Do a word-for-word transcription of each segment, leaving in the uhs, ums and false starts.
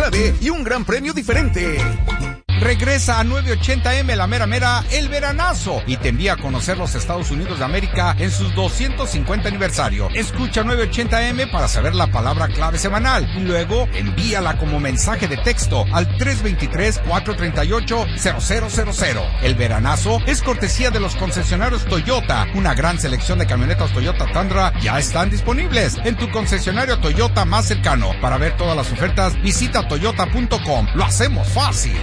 nueve y un gran premio diferente. Regresa a nueve ochenta eme La Mera Mera, el veranazo, y te envía a conocer los Estados Unidos de América en sus doscientos cincuenta aniversario. Escucha nueve ochenta eme para saber la palabra clave semanal y luego envíala como mensaje de texto al tres dos tres, cuatro tres ocho, cero cero cero cero. El veranazo es cortesía de los concesionarios Toyota. Una gran selección de camionetas Toyota Tundra ya están disponibles en tu concesionario Toyota más cercano. Para ver todas las ofertas, visita toyota punto com. Lo hacemos fácil.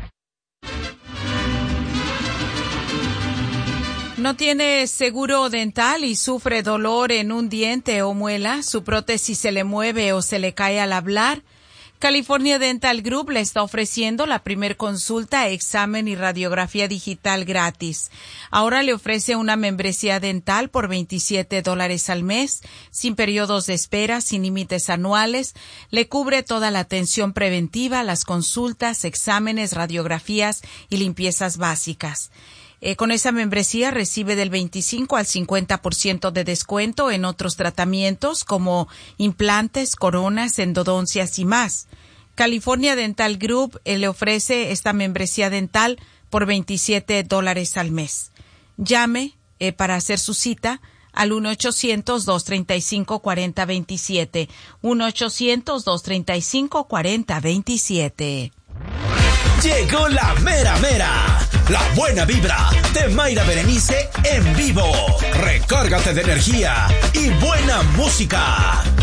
¿No tiene seguro dental y sufre dolor en un diente o muela? ¿Su prótesis se le mueve o se le cae al hablar? California Dental Group le está ofreciendo la primer consulta, examen y radiografía digital gratis. Ahora le ofrece una membresía dental por veintisiete dólares al mes, sin periodos de espera, sin límites anuales. Le cubre toda la atención preventiva, las consultas, exámenes, radiografías y limpiezas básicas. Eh, con esa membresía recibe del veinticinco al cincuenta por ciento de descuento en otros tratamientos como implantes, coronas, endodoncias y más. California Dental Group eh, le ofrece esta membresía dental por veintisiete dólares al mes. Llame eh, para hacer su cita al uno ochocientos, dos treinta y cinco, cuarenta veintisiete. uno ochocientos, dos treinta y cinco, cuarenta veintisiete. Llegó la mera mera, la buena vibra de Mayra Berenice en vivo. Recárgate de energía y buena música.